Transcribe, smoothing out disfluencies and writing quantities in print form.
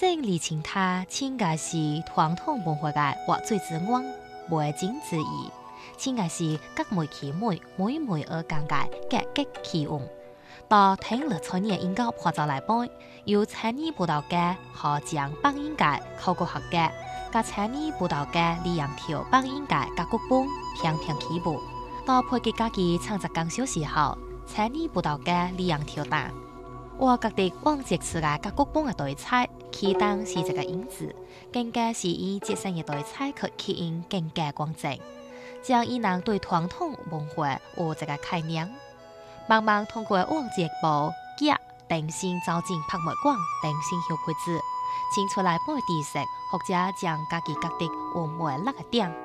正理清他，应该是传统文化嘅活最之王，未经之意。应该是各媒体每而讲嘅格局起用。到聽了菜年應該破造來背，由產業報道嘅和將幫應該考古學嘅，甲產業報道嘅利用條幫應該甲國本平平起步。到配給家己創作講小時候，產業報道嘅利用條彈。我覺得往節次嘅甲國本嘅對菜，起檔是這個因子，更加是以節省嘅對菜去起因更加公正，將以能對傳統文化有這個概念。慢慢通過往節部、劇、電視走進拍賣館、電視小開子，請出來背知識，或者將家己覺得有魅力嘅點。